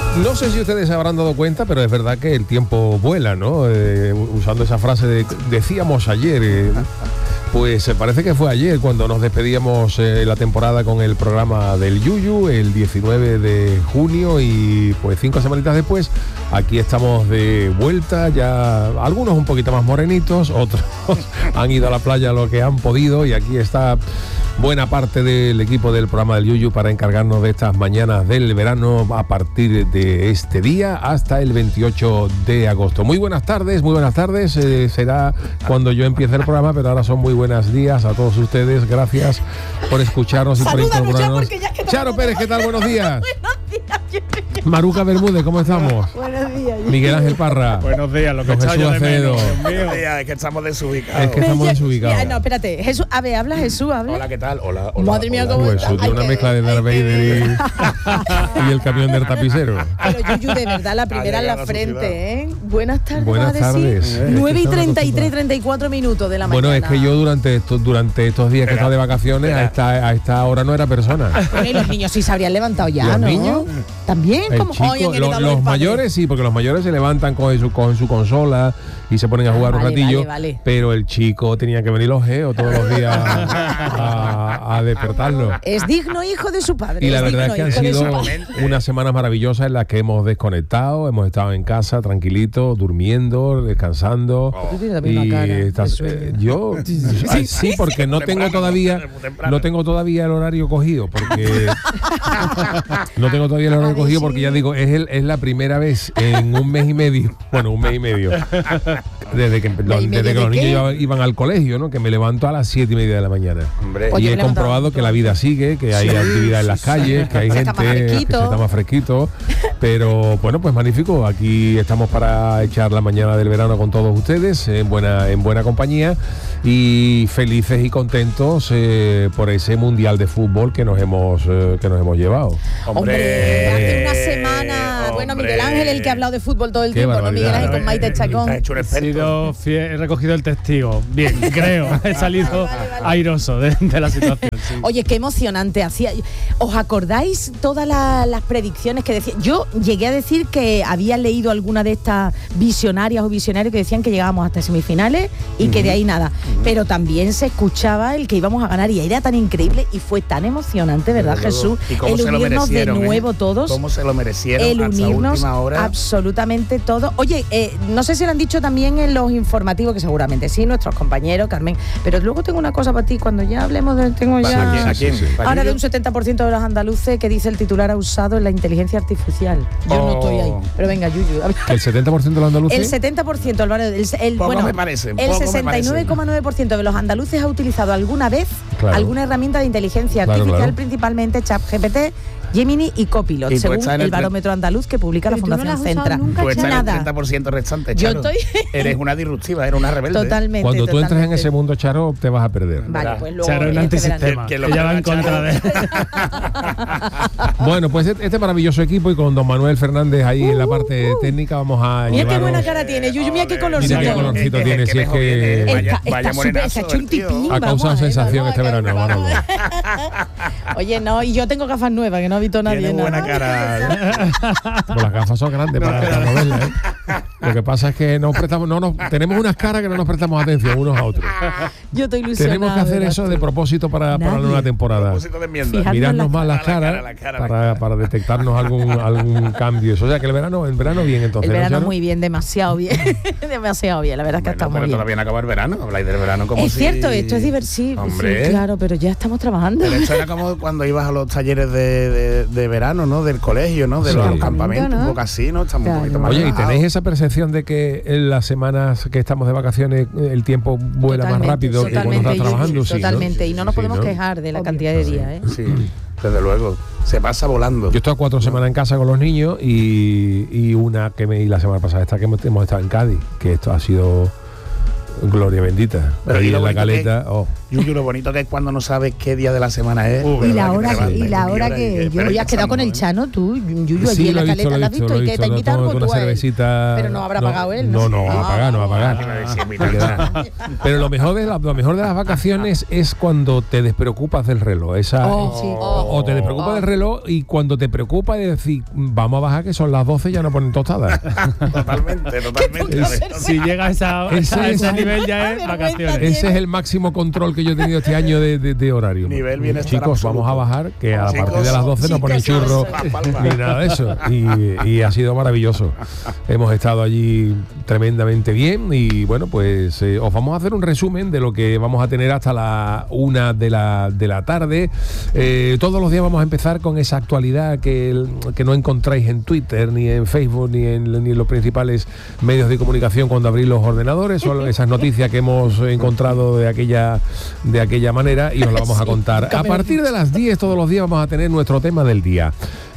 No sé si ustedes se habrán dado cuenta, pero es verdad que el tiempo vuela, ¿no? Usando esa frase de decíamos ayer, pues parece que fue ayer cuando nos despedíamos la temporada con el programa del Yuyu, el 19 de junio, y pues 5 semanitas después, aquí estamos de vuelta, ya algunos un poquito más morenitos, otros han ido a la playa lo que han podido, y aquí está buena parte del equipo del programa del Yuyu para encargarnos de estas mañanas del verano a partir de este día hasta el 28 de agosto. Muy buenas tardes, será cuando yo empiece el programa, pero ahora son muy buenos días a todos ustedes. Gracias por escucharnos y por incorporarnos. Charo Pérez, ¿qué tal? Buenos días. Maruca Bermúdez, ¿cómo estamos? Buenos días. Miguel Ángel Parra. Buenos días, lo que Jesús Acevedo. Buenos días, es que estamos desubicados. No, espérate. Jesús, habla Jesús, habla. Hola, ¿qué tal? Hola. Madre mía, ¿cómo está? Jesús, una mezcla de Darth Vader y el camión del tapicero. Pero Yuyu, de verdad, la primera en la frente, ¿eh? Buenas tardes. Buenas tardes. 9:33, 34 de la mañana. Bueno, es que yo durante estos días que estaba de vacaciones, a esta hora no era persona. Bueno, y los niños sí se habrían levantado ya, ¿Los ¿no? niños? También, como chico, los mayores sí, porque los mayores se levantan con su consola y se ponen a jugar un ratillo, pero el chico tenía que venir los geos todos los días a despertarlo. Es digno hijo de su padre. Y la verdad es que han sido unas semanas maravillosas en las que hemos desconectado, hemos estado en casa tranquilitos, durmiendo, descansando. Yo sí, porque no tengo todavía el horario cogido, porque ya digo, es la primera vez en un mes y medio, desde que los niños iban al colegio, ¿no? Que me levanto a las 7:30 de la mañana. Hombre. Y he comprobado que la vida sigue, que hay actividad en las calles, que hay gente que se está más fresquito. Pero bueno, pues magnífico. Aquí estamos para echar la mañana del verano con todos ustedes, en buena compañía, y felices y contentos por ese mundial de fútbol que nos hemos llevado. Hombre, hace una semana. Bueno, Miguel Ángel, el que ha hablado de fútbol todo el tiempo, ¿no? Miguel Ángel con Maite Chacón. He recogido el testigo. Bien, creo. He salido airoso de la situación. Sí. Oye, qué emocionante hacía. ¿Os acordáis todas las predicciones que decía? Yo llegué a decir que había leído alguna de estas visionarias o visionarios que decían que llegábamos hasta semifinales y que de ahí nada. Pero también se escuchaba el que íbamos a ganar, y era tan increíble y fue tan emocionante, ¿verdad, Jesús? El unirnos de nuevo todos. ¿Cómo se lo merecieron? El unirnos absolutamente todos. Oye, no sé si lo han dicho también en los informativos, que seguramente sí, nuestros compañeros, Carmen. Pero luego tengo una cosa para ti, cuando ya hablemos de... ¿A quién? Ahora de un 70% de los andaluces que dice el titular ha usado en la inteligencia artificial. Yo no estoy ahí. Pero venga, Yuyu. ¿El 70% de los andaluces? El 70%, Álvaro. El 69,9% de los andaluces ha utilizado alguna vez alguna herramienta de inteligencia artificial, principalmente ChatGPT, Gemini y Copilot, según el barómetro andaluz que publica la Fundación Centra. Tú estás en el 30% restante, Charo. Eres una disruptiva, eres una rebelde. Totalmente. Cuando tú entres en ese mundo, Charo, te vas a perder. Vale, pues luego Charo es un antisistema, que ya va en contra de... Bueno, pues este maravilloso equipo, y con don Manuel Fernández ahí en la parte técnica, vamos a mira llevarnos... qué buena cara tiene, Yuyu, mira qué colorcito. Mira qué colorcito tiene, si es que... Vaya morenazo, se ha hecho un tipín. Ha causado sensación este verano. Oye, no, y yo tengo gafas nuevas, que no ha visto nadie. Tiene buena cara. Pues las gafas son grandes para no verlas, ¿eh? Lo que pasa es que tenemos unas caras que no nos prestamos atención unos a otros. Yo estoy ilusionada. Tenemos que hacer eso de propósito para la nueva temporada. Mirarnos más las caras para detectarnos algún cambio. O sea que el verano bien, entonces. El verano muy bien, demasiado bien. Demasiado bien, la verdad es que está muy bien. Todavía no acaba el verano, habláis del verano como es cierto, esto es diversivo. Sí, claro, pero ya estamos trabajando. Pero esto era como cuando ibas a los talleres de verano, ¿no? Del colegio, ¿no? De los campamentos, un poco así, ¿no? Estamos un poquito más relajados. Oye, ¿y tenéis esa percepción de que en las semanas que estamos de vacaciones el tiempo vuela más rápido que cuando estás trabajando? Totalmente, y no nos podemos quejar de la cantidad de días, ¿eh? Sí, desde luego. Se pasa volando. Yo estoy 4 semanas en casa con los niños y la semana pasada que hemos estado en Cádiz, que esto ha sido gloria bendita. Ahí en la Caleta. Yuyu, lo bonito que es cuando no sabes qué día de la semana es. Y la hora que yo ya has quedado con el Chano, tú, Yuyu, allí en la caleta la has visto y que te ha invitado una cervecita. Pero no habrá pagado él. No va a pagar. Pero lo mejor de las vacaciones es cuando te despreocupas del reloj. O te despreocupas del reloj y cuando te preocupa de decir, vamos a bajar que son las 12 ya no ponen tostadas. Totalmente. Si llega a ese nivel ya es vacaciones. Ese es el máximo control que yo he tenido este año de horario. Nivel bienestar Chicos, absoluto. vamos a bajar, que a partir de las 12 no ponen churros ni nada de eso. Y ha sido maravilloso. Hemos estado allí tremendamente bien y bueno, pues os vamos a hacer un resumen de lo que vamos a tener hasta la 1 de la tarde. Todos los días vamos a empezar con esa actualidad que no encontráis en Twitter, ni en Facebook, ni en los principales medios de comunicación cuando abrís los ordenadores. Son esas noticias que hemos encontrado de aquella manera y os la vamos a contar. A partir de las 10 todos los días vamos a tener nuestro tema del día.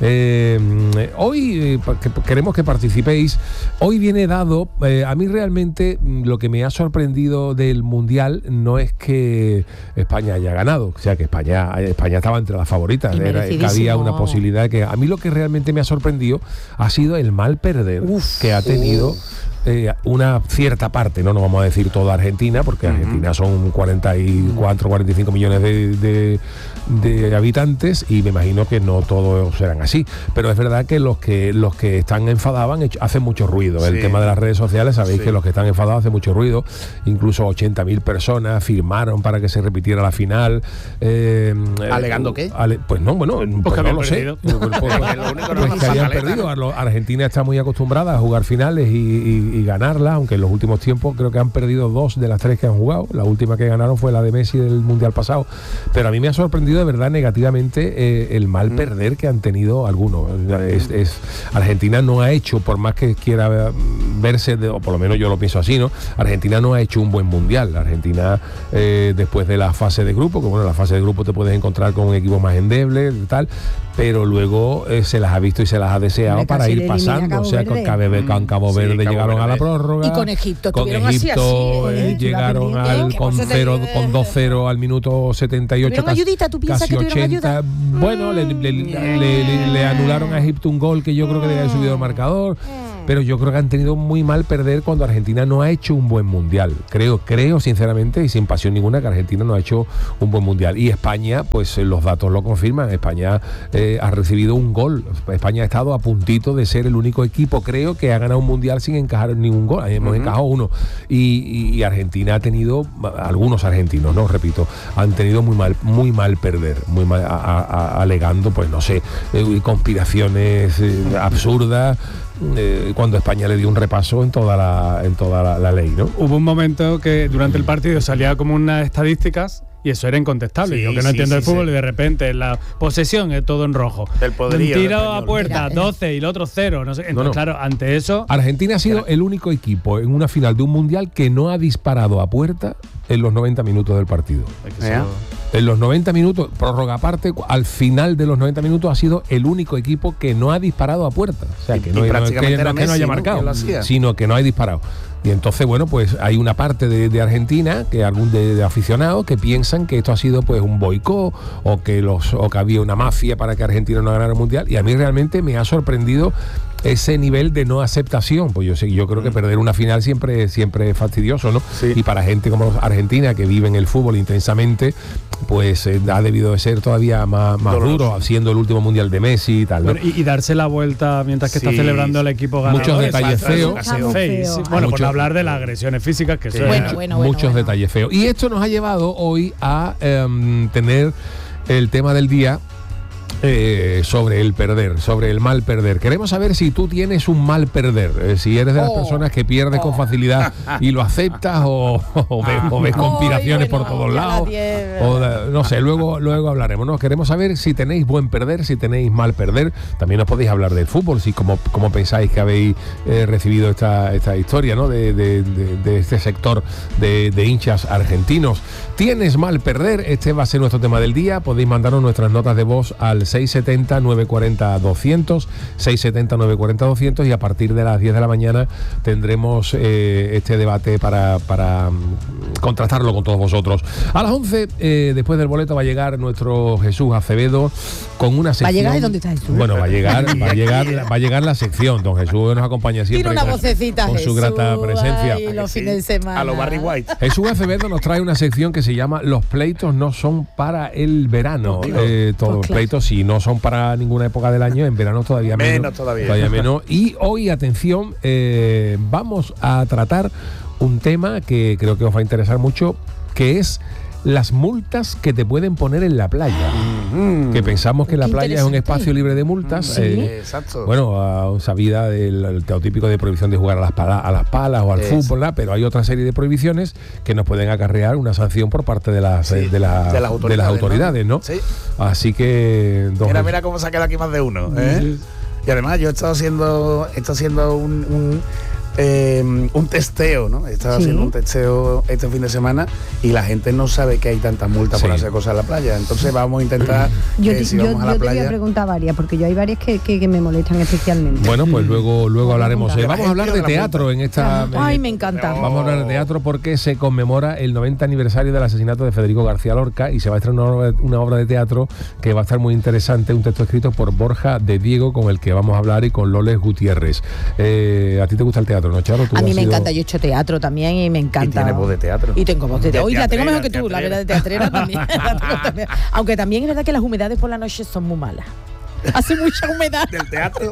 Hoy queremos que participéis. Hoy viene dado, a mí realmente lo que me ha sorprendido del Mundial no es que España haya ganado, o sea que España estaba entre las favoritas, que había una posibilidad que a mí lo que realmente me ha sorprendido ha sido el mal perder que ha tenido una cierta parte, no nos vamos a decir toda Argentina, porque Argentina son 44, 45 millones de habitantes y me imagino que no todos serán así, pero es verdad que los que están enfadados hacen mucho ruido. Sí. El tema de las redes sociales, sabéis que los que están enfadados hacen mucho ruido, incluso 80.000 personas firmaron para que se repitiera la final. ¿Alegando qué? Pues no, bueno, pues no lo sé. Pues que habían perdido. Argentina está muy acostumbrada a jugar finales y ganarla, aunque en los últimos tiempos creo que han perdido 2 de las 3 que han jugado. La última que ganaron fue la de Messi del Mundial pasado, pero a mí me ha sorprendido de verdad negativamente el mal perder que han tenido algunos. Argentina no ha hecho, por más que quiera verse, o por lo menos yo lo pienso así, ¿no? Argentina no ha hecho un buen Mundial. Argentina, después de la fase de grupo, que bueno, la fase de grupo te puedes encontrar con un equipo más endeble y tal, pero luego se las ha visto y se las ha deseado para ir pasando. O sea, con Cabo Verde llegaron a la prórroga. Y con Egipto llegaron con 2-0 al minuto 78, casi 80. Bueno, le anularon a Egipto un gol que yo creo que le había subido el marcador. Pero yo creo que han tenido muy mal perder cuando Argentina no ha hecho un buen Mundial. Creo sinceramente y sin pasión ninguna que Argentina no ha hecho un buen Mundial. Y España, pues los datos lo confirman. España ha recibido un gol. España ha estado a puntito de ser el único equipo, creo, que ha ganado un Mundial sin encajar ningún gol. Hemos encajado uno. Y Argentina ha tenido, algunos argentinos, no repito, han tenido muy mal perder, muy mal, alegando, pues no sé, conspiraciones absurdas. Cuando España le dio un repaso en toda la ley, ¿no? Hubo un momento que durante el partido salía como unas estadísticas y eso era incontestable. Yo que no entiendo el fútbol y de repente la posesión es todo en rojo. El poderío. Un tiro a puerta, 12 y el otro 0. No sé. Entonces, claro, ante eso... Argentina ha sido el único equipo en una final de un Mundial que no ha disparado a puerta en los 90 minutos del partido. En los 90 minutos, prórroga aparte, al final de los 90 minutos ha sido el único equipo que no ha disparado a puerta. O sea, que no es que no haya marcado, sino que no ha disparado. Y entonces, bueno, pues hay una parte de Argentina, que de aficionados, que piensan que esto ha sido pues un boicot o que había una mafia para que Argentina no ganara el Mundial. Y a mí realmente me ha sorprendido ese nivel de no aceptación. Pues yo creo que perder una final siempre es fastidioso, ¿no? Sí. Y para gente como Argentina, que vive en el fútbol intensamente, pues ha debido de ser todavía más duro, siendo el último Mundial de Messi y tal, ¿no? Bueno, y darse la vuelta mientras que está celebrando el equipo ganador. Muchos detalles feos. Bueno, por hablar de las agresiones físicas, que muchos detalles feos. Y esto nos ha llevado hoy a tener el tema del día, sobre el perder, sobre el mal perder. Queremos saber si tú tienes un mal perder, si eres de las personas que pierdes con facilidad y lo aceptas o ves conspiraciones por todos lados. No sé, luego hablaremos, ¿no? Queremos saber si tenéis buen perder, si tenéis mal perder. También os podéis hablar del fútbol, si como pensáis que habéis recibido esta historia, ¿no? De este sector de hinchas argentinos. ¿Tienes mal perder? Este va a ser nuestro tema del día. Podéis mandarnos nuestras notas de voz al 670 940 200, 670 940 200, y a partir de las 10 de la mañana tendremos este debate para contrastarlo con todos vosotros. A las 11, después del boleto, va a llegar nuestro Jesús Acevedo con una sección. ¿Va a llegar? ¿Y dónde está Jesús? Bueno, va a llegar la sección. Don Jesús nos acompaña siempre. Tiene una vocecita, con Jesús, su grata presencia. Ay, los fines de semana. A los Barry White. Jesús Acevedo nos trae una sección que se llama Los pleitos no son para el verano. Todos los pleitos, si no son para ninguna época del año, en verano todavía menos. Todavía menos. Y hoy, atención, vamos a tratar un tema que creo que os va a interesar mucho, que es las multas que te pueden poner en la playa. Que pensamos que la playa es un espacio libre de multas. Sí. Exacto. Bueno, sabida del típico de prohibición de jugar a las palas o al fútbol, ¿verdad? Pero hay otra serie de prohibiciones que nos pueden acarrear una sanción por parte de las autoridades, ¿no? Sí. Así que... Mira cómo se ha quedado aquí más de uno. Y además yo he estado haciendo un testeo, ¿no? He estado haciendo un testeo este fin de semana y la gente no sabe que hay tantas multas por hacer cosas en la playa. Entonces vamos a intentar si vamos a la playa. Yo te voy a preguntar varias, porque yo hay varias que me molestan especialmente. Bueno, pues luego hablaremos. Vamos a hablar de teatro en esta... Ay, me encanta. Vamos a hablar de teatro porque se conmemora el 90 aniversario del asesinato de Federico García Lorca y se va a estrenar una obra de teatro que va a estar muy interesante, un texto escrito por Borja de Diego, con el que vamos a hablar, y con Loles Gutiérrez. ¿A ti te gusta el teatro, no, Charo? A mí me encanta, yo he hecho teatro también y me encanta. Y tiene voz de teatro. Y tengo voz de teatro. Oye, la tengo mejor que tú, la verdad, de teatrera también. Aunque también es verdad que las humedades por la noche son muy malas. Hace mucha humedad. Del teatro.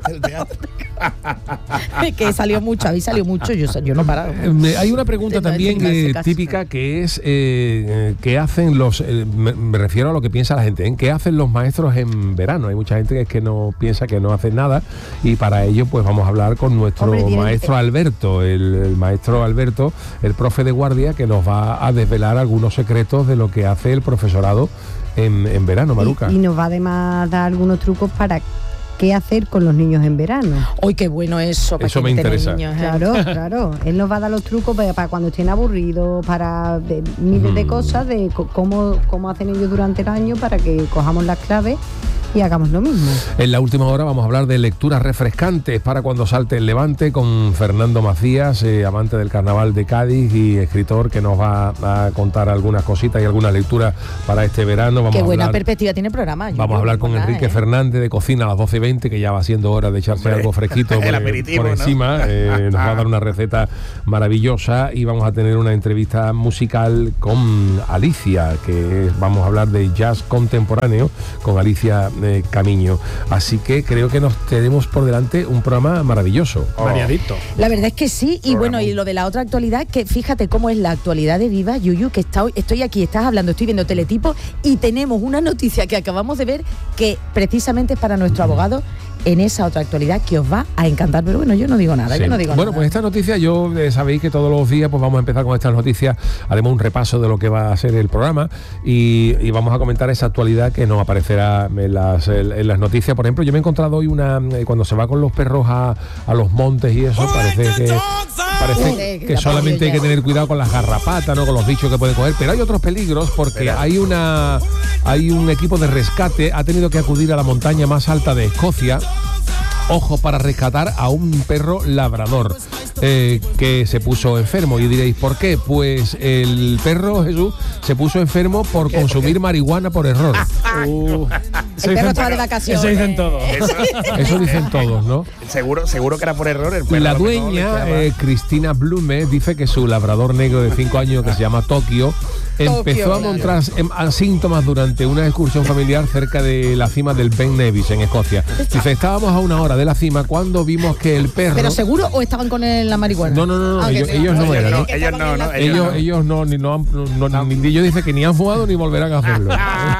Que salió mucho, habéis salido mucho, yo no he parado. Hay una pregunta también típica, que es ¿qué hacen los... me refiero a lo que piensa la gente, ¿qué hacen los maestros en verano? Hay mucha gente que no piensa que no hacen nada, y para ello pues vamos a hablar con nuestro maestro Alberto, el maestro Alberto, el profe de guardia, que nos va a desvelar algunos secretos de lo que hace el profesorado en verano, Maruca. Y nos va además a dar algunos trucos para qué hacer con los niños en verano. ¡Ay, qué bueno eso! Eso me interesa. Niños, Claro. Él nos va a dar los trucos para cuando estén aburridos, para miles de cosas, de cómo hacen ellos durante el año, para que cojamos las claves y hagamos lo mismo. En la última hora vamos a hablar de lecturas refrescantes para cuando salte el levante, con Fernando Macías, amante del carnaval de Cádiz y escritor, que nos va a contar algunas cositas y algunas lecturas para este verano. Qué buena perspectiva tiene el programa. Vamos a hablar con Enrique Fernández de Cocina a las 12:20, que ya va siendo hora de echarse algo fresquito por encima. Nos va a dar una receta maravillosa, y vamos a tener una entrevista musical con Alicia, vamos a hablar de jazz contemporáneo con Alicia Camiño. Así que creo que nos tenemos por delante un programa maravilloso. Variadito. La verdad es que sí. Y bueno, y lo de la otra actualidad, que fíjate cómo es la actualidad de Viva, Yuyu, que estoy aquí, estás hablando, estoy viendo Teletipo, y tenemos una noticia que acabamos de ver que precisamente es para nuestro abogado, en esa otra actualidad que os va a encantar. Pero bueno, yo no digo nada, Bueno, pues esta noticia, sabéis que todos los días pues vamos a empezar con estas noticias, haremos un repaso de lo que va a ser el programa, y vamos a comentar esa actualidad que nos aparecerá en las noticias. Por ejemplo, yo me he encontrado hoy cuando se va con los perros a los montes y eso, parece que solamente hay que tener cuidado con las garrapatas, ¿no?, con los bichos que pueden coger, pero hay otros peligros, porque hay un equipo de rescate, ha tenido que acudir a la montaña más alta de Escocia, ojo, para rescatar a un perro labrador que se puso enfermo. Y diréis, ¿por qué? Pues el perro, Jesús, se puso enfermo por consumir marihuana por error. El perro estaba de vacaciones. Eso dicen todos. Eso dicen todos, ¿no? Seguro que era por error. El perro, la dueña, Cristina Blume, dice que su labrador negro de 5 años, que se llama Tokio, empezó a mostrar síntomas durante una excursión familiar cerca de la cima del Ben Nevis, en Escocia. Dice, estábamos a 1 hora de la cima cuando vimos que el perro... ¿Pero seguro o estaban con la marihuana? No, ellos no eran, ¿no? Ellos no, ellos dicen que ni han fumado ni volverán a hacerlo.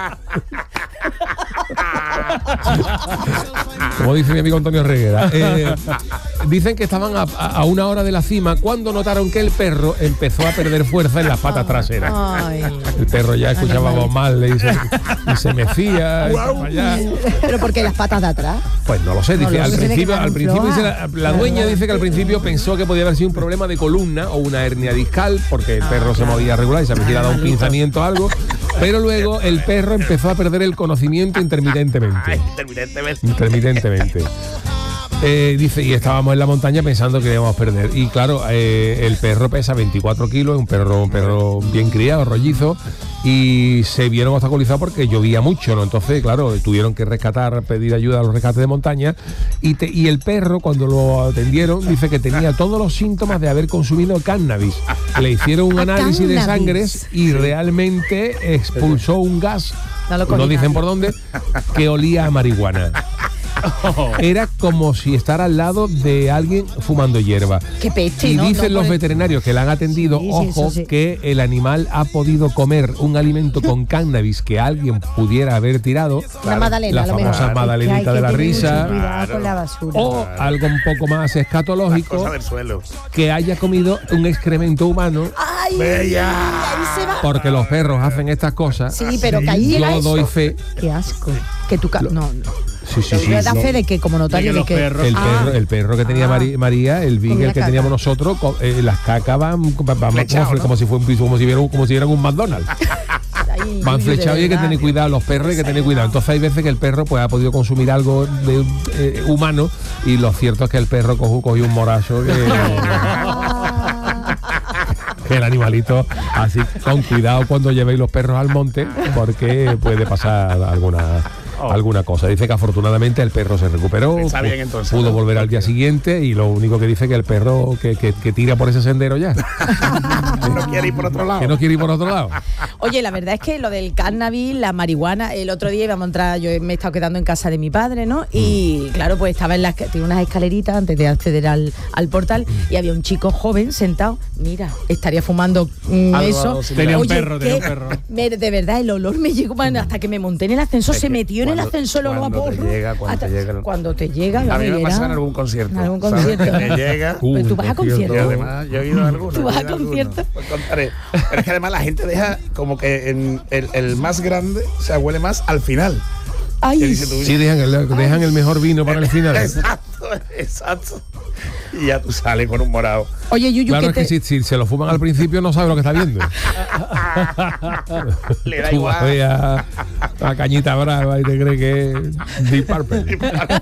Como dice mi amigo Antonio Reguera. Dicen que estaban a 1 hora de la cima cuando notaron que el perro empezó a perder fuerza en las patas traseras. El perro ya escuchábamos mal y se mecía. ¿Pero por qué las patas de atrás? Pues no lo sé. Dice, al principio dice la dueña dice que al principio pensó que podía haber sido un problema de columna o una hernia discal, porque el perro se movía regular y se había dado un pinzamiento o algo. Pero luego el perro empezó a perder el conocimiento intermitentemente. Intermitentemente. Dice, y estábamos en la montaña pensando que íbamos a perder. Y claro, el perro pesa 24 kilos, un perro bien criado, rollizo, y se vieron obstaculizados porque llovía mucho, ¿no? Entonces, claro, tuvieron que pedir ayuda a los rescates de montaña. Y el perro, cuando lo atendieron, dice que tenía todos los síntomas de haber consumido cannabis. Le hicieron un análisis de sangre y realmente expulsó un gas, no dicen por dónde, que olía a marihuana. Era como si estar al lado de alguien fumando hierba. Qué peste, y dicen los veterinarios que la han atendido, que el animal ha podido comer un alimento con cannabis que alguien pudiera haber tirado, la magdalena, la famosa magdalenita de la risa, con la basura. o algo un poco más escatológico, que haya comido un excremento humano. ¡Ay! Bella. Ahí se va. Porque los perros hacen estas cosas. Sí, pero que ahí llega yo doy fe. Qué asco. Que tú no. Sí. Da fe de que como notario de que el perro que tenía María, el Beagle que teníamos nosotros, las cacas van como si fueran un McDonald's. Van flechados y hay que tener cuidado, los perros hay que tener cuidado. Entonces hay veces que el perro pues ha podido consumir algo de humano, y lo cierto es que el perro cogió un morazo que el animalito, así con cuidado cuando llevéis los perros al monte, porque puede pasar alguna cosa. Dice que afortunadamente el perro se recuperó, bien, entonces, pudo volver al día siguiente, y lo único que dice que el perro que tira por ese sendero ya. No quiere ir por otro lado. Que no quiere ir por otro lado. Oye, la verdad es que lo del cannabis, la marihuana, el otro día íbamos a entrar, yo me he estado quedando en casa de mi padre, ¿no? Y claro, pues estaba tiene unas escaleritas antes de acceder al portal, y había un chico joven sentado, mira, estaría fumando eso. Tenía un perro. De verdad, el olor me llegó, hasta que me monté en el ascensor, se metió en el ascensor lo a porro. Cuando te llega, a mí me pasa en algún concierto. Me llega. Pues tú vas a conciertos. Y además, yo he ido a algunos. Tú vas a conciertos. Pues contaré. Pero es que además la gente deja como que el más grande, o sea, huele más al final. Ay, sí, dejan el mejor vino para el final. Exacto. Y ya tú sales con un morado. Oye, Yuyu, claro, es que si se lo fuman al principio no sabe lo que está viendo. Le da igual. A Cañita Brava y te cree que es Deep Purple.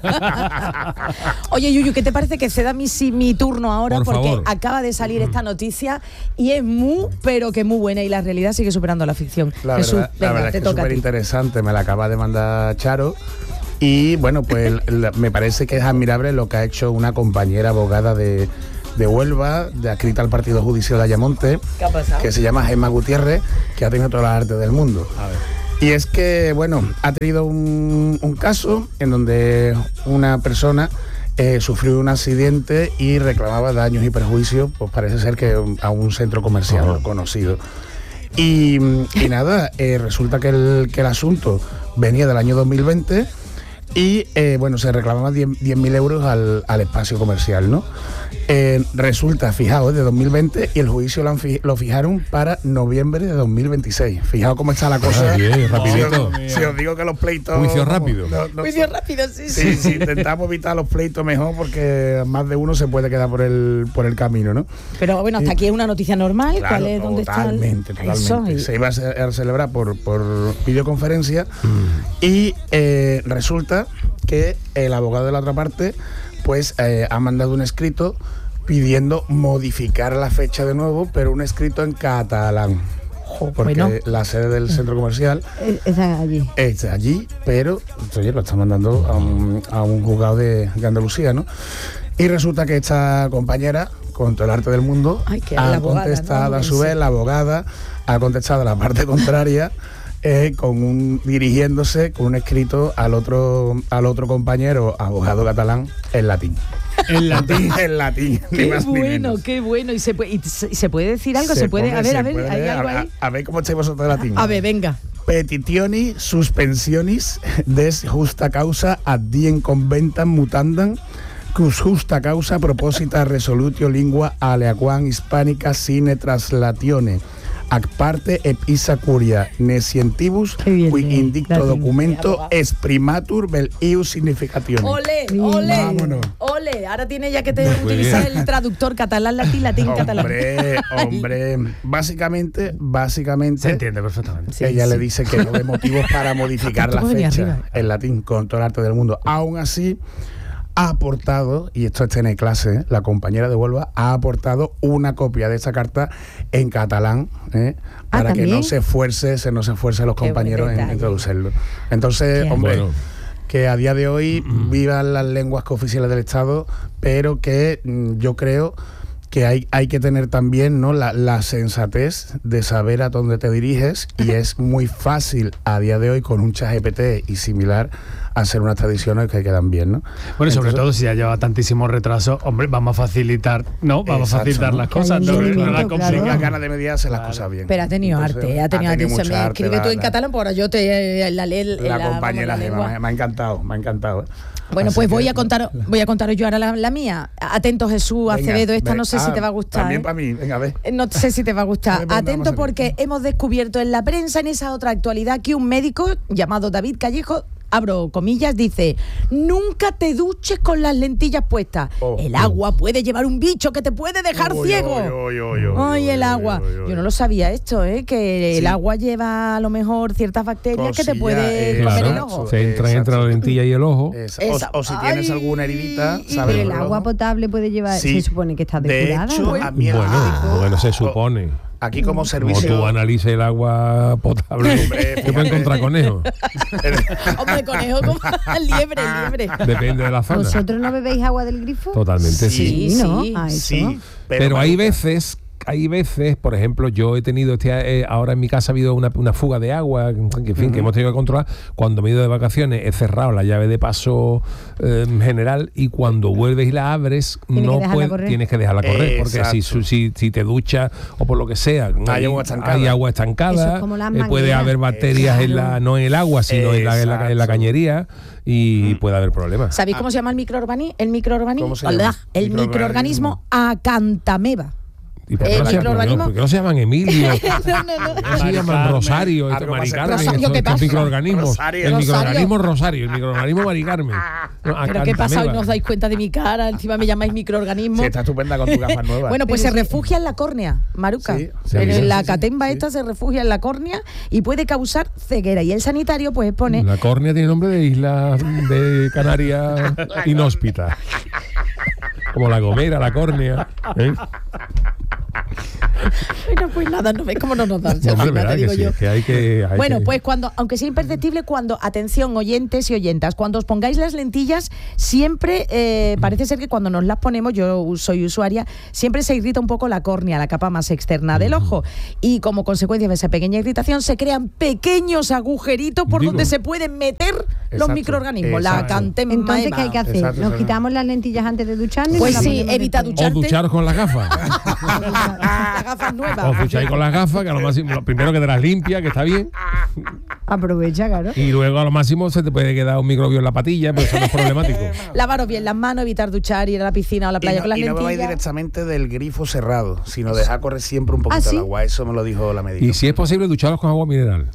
Oye, Yuyu, ¿qué te parece que ceda mi turno ahora? Por porque favor. acaba de salir esta noticia y es pero que muy buena, y la realidad sigue superando la ficción. Jesús, la verdad es que es súper interesante, me la acaba de mandar Charo. Y bueno, pues me parece que es admirable lo que ha hecho una compañera abogada de Huelva, adscrita al Partido Judicial de Ayamonte, que se llama Gemma Gutiérrez, que ha tenido todas las artes del mundo. A ver. Y es que, bueno, ha tenido un caso en donde una persona sufrió un accidente y reclamaba daños y perjuicios, pues parece ser que a un centro comercial conocido. Y nada, resulta que el asunto venía del año 2020 y bueno, se reclamaban 10.000 euros al espacio comercial, ¿no? Resulta, fijaos, de 2020, y el juicio lo fijaron para noviembre de 2026. Fijaos cómo está la cosa. Bien, rapidito. Si os digo que los pleitos... Juicio rápido. Juicio rápido, sí. Sí, intentamos evitar los pleitos mejor, porque más de uno se puede quedar por el camino, ¿no? Pero bueno, hasta aquí es una noticia normal. Claro, ¿Cuál es? ¿Dónde totalmente, está totalmente. Se iba a celebrar por videoconferencia y resulta que el abogado de la otra parte pues ha mandado un escrito pidiendo modificar la fecha de nuevo, pero un escrito en catalán. Porque la sede del centro comercial está allí, pero oye, lo está mandando a un juzgado de Andalucía, ¿no? Y resulta que esta compañera, con todo el arte del mundo, ha contestado, a su vez, la abogada ha contestado a la parte contraria, dirigiéndose con un escrito al otro compañero abogado catalán en latín. En latín. En latín. Qué bueno. ¿Y se puede decir algo? ¿Se puede? A ver, ¿hay algo ahí? A ver cómo estáis vosotros de latín. A ver, venga. Petitioni suspensionis des justa causa ad diem conventam mutandam cus justa causa proposita resolutio lingua aleaquam hispanica sine traslatione ac parte et isa curia ne scientibus qui indicto documento exprimatur vel ius significatione. Ole. Vámonos. Ole, ahora tiene ya que utilizar el traductor catalán-latín, latín-catalán. Hombre, básicamente se entiende perfectamente. Sí, ella sí. le dice que no ve motivos para modificar la Tú venía fecha arriba. en latín con todo el arte del mundo. Aún así, ha aportado, y esto está en clase, la compañera de Huelva ha aportado una copia de esa carta en catalán, para que ¿también? no se esfuercen los Qué compañeros buen en detalle. introducirlo. Entonces, Qué hombre, bueno. que a día de hoy vivan las lenguas cooficiales del Estado, pero que yo creo que hay que tener también, ¿no?, la sensatez de saber a dónde te diriges, y es muy fácil a día de hoy con un ChatGPT y similar hacer unas tradiciones que quedan bien, ¿no? Bueno, y sobre Entonces, todo si ya lleva tantísimo retraso, hombre, vamos a facilitar, ¿no? Vamos a Exacto, facilitar ¿no? las Que cosas, haya no, un no la movimiento, complica. tenga claro. ganas de mediarse las cosas bien. Pero ha tenido Entonces, arte, ha tenido arte. mucha Se me arte, escribe tú en la- catalán, pues ahora yo te la compañera vamos, la Gemma, lengua. me ha encantado. Bueno, Así pues que, voy a contaros yo ahora la mía. Atento, Jesús venga, Acevedo, esta no sé si ah, te va a gustar. También ¿eh? para mí, venga, a ver. No sé si te va a gustar. Vale, pues vamos Atento a ver. porque hemos descubierto en la prensa, en esa otra actualidad, que un médico llamado David Callejo, abro comillas, dice: nunca te duches con las lentillas puestas. Oh. El agua puede llevar un bicho que te puede dejar ciego. Ay, el agua. Yo no lo sabía esto, que el Sí. agua lleva a lo mejor ciertas bacterias que te Cosilla, puede comer el Claro, ojo. se entra entre Exacto. la lentilla y el ojo. Esa- O si tienes Ay, alguna heridita, y- ¿sabes? Pero el por agua ojo. potable puede llevar, Sí. se supone que está De depurada. hecho, ¿no? a mí el médico- Bueno, se supone. Aquí como Como servicio... tú analices el agua potable, Hombre, ¿qué puede fíjate. encontrar conejo? Hombre, conejo, como liebre. Depende de la zona. ¿Vosotros no bebéis agua del grifo? Totalmente, sí. Sí, ¿no? sí. Ah, eso. Sí, Pero hay Maruca, veces, por ejemplo, yo he tenido ahora en mi casa ha habido una fuga de agua, en fin, que hemos tenido que controlar. Cuando me he ido de vacaciones he cerrado la llave de paso general, y cuando vuelves y la abres Tienes que dejarla correr. tienes que dejarla correr, porque Exacto. si te duchas o por lo que sea, Hay agua estancada. hay agua estancada, Eso es como las puede mangueras. haber bacterias no en el agua, sino en la Exacto. cañería, y puede haber problemas. ¿Sabéis cómo se llama el microorganismo? ¿Cómo se llama? El microorganismo acantameba. ¿Y por qué, microorganismo. por qué no se llaman Emilio? No. ¿Cómo se llaman Carmen. Rosario, Algo Mari más Carmen? Rosario, estos ¿qué pasa? microorganismos. Rosario. El microorganismo Rosario, el microorganismo Mari Carmen. No, ¿Pero qué pasa? Hoy Acantameba. no os dais cuenta de mi cara, encima me llamáis microorganismo. Sí, está estupenda con tu gafas nuevas. Bueno, pues se refugia en la córnea, Maruca. Sí, La sí, catemba sí. esta se refugia en la córnea y puede causar ceguera. Y el sanitario pues pone... La córnea tiene nombre de isla de Canarias inhóspita. Como La Gomera, la córnea. ¿eh? Bueno, pues nada, no ves cómo no nos dan. No, hombre, te verdad digo que sí, yo. que hay que... Bueno, pues cuando, aunque sea imperceptible, atención, oyentes y oyentas, cuando os pongáis las lentillas, siempre, parece ser que cuando nos las ponemos, yo soy usuaria, siempre se irrita un poco la córnea, la capa más externa del ojo. Y como consecuencia de esa pequeña irritación, se crean pequeños agujeritos por Digo. donde se pueden meter los Exacto, microorganismos. La exacto. acantema. Entonces, ¿qué hay que hacer? Exacto, ¿Nos exacto. quitamos las lentillas antes de ducharnos? y Pues nos las sí, ponemos evita después? ducharte. O ducharos con las gafas. Las gafas O nuevas. ducháis con las gafas, que lo primero que te las limpia, que está bien. Aprovecha, claro. Y luego a lo máximo se te puede quedar un microbio en la patilla, pero eso no es problemático. Lavaros bien las manos, evitar duchar, ir a la piscina o a la playa con las y no bebáis lentillas. directamente del grifo cerrado, sino dejar correr siempre un poquito ¿sí? el agua. Eso me lo dijo la médica. Y si es posible, ducharos con agua mineral.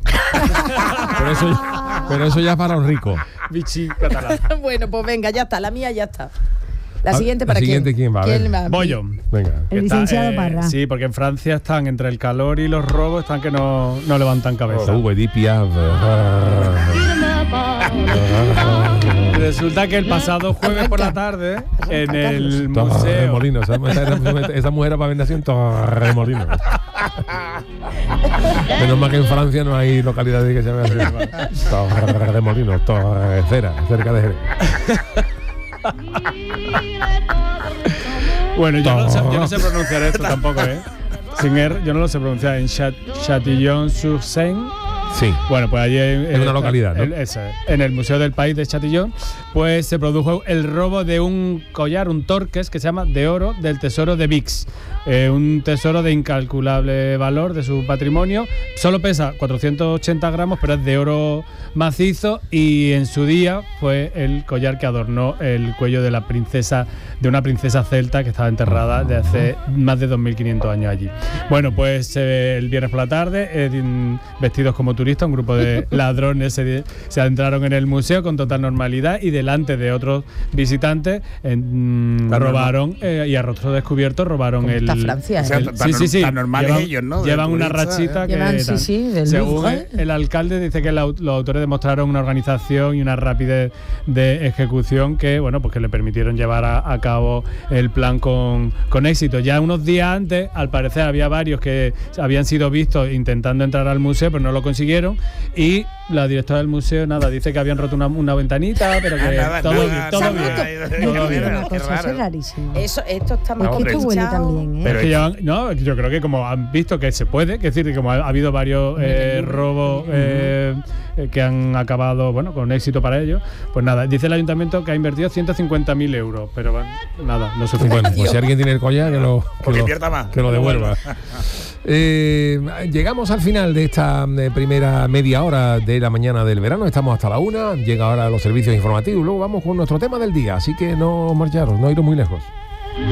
pero eso ya es para los ricos. Bichi catalán. Bueno, pues venga, ya está, la mía ya está. La siguiente para ¿quién va? A ver. Voy yo. Venga. El Está, licenciado Parra. Sí, porque en Francia están entre el calor y los robos, están que no levantan cabeza. Edith Piaf. Resulta que el pasado jueves por la tarde, en el museo... Torremolino. Esa mujer era para vender así en Torremolino. Menos mal que en Francia no hay localidades que se llamen así. Torremolino, Torrecera, cerca de Jerez. Bueno, yo no sé pronunciar esto tampoco, ¿eh? Sin R, yo no lo sé pronunciar. En Châtillon-sur-Seine. Sí. Bueno, pues allí Es una localidad, ¿no? en el Museo del País de Châtillon, pues se produjo el robo de un collar, un torques que se llama de oro del tesoro de Vix. Un tesoro de incalculable valor de su patrimonio. Solo pesa 480 gramos, pero es de oro macizo, y en su día fue el collar que adornó el cuello de una princesa celta que estaba enterrada de hace más de 2500 años allí. Bueno, pues el viernes por la tarde, vestidos como turistas, turistas, un grupo de ladrones se adentraron en el museo con total normalidad y delante de otros visitantes robaron y a rostro descubierto robaron el... Francia, O sea, Sí. tan normales Llevan, ellos, ¿no? llevan De una turistas, rachita que... Llevan, tal. del Según Louvre. el alcalde dice que los autores demostraron una organización y una rapidez de ejecución que, bueno, pues que le permitieron llevar a cabo el plan con éxito. Ya unos días antes, al parecer, había varios que habían sido vistos intentando entrar al museo, pero no lo consiguieron. Y la directora del museo, dice que habían roto una ventanita, pero que todo bien. Una cosa, eso es rarísimo. Esto está más Es que esto huele también, ¿eh? Pero es que yo creo que como han visto que se puede, es decir, que como ha habido varios robos que han acabado, bueno, con éxito para ellos, pues nada, dice el ayuntamiento que ha invertido 150.000 euros, pero bueno, nada, no suficiente. Bueno, pues si alguien tiene el collar, que lo devuelva. Llegamos al final de esta primera media hora de la mañana del verano, estamos hasta la 1, llega ahora los servicios informativos, luego vamos con nuestro tema del día, así que no marcharos, no iros muy lejos.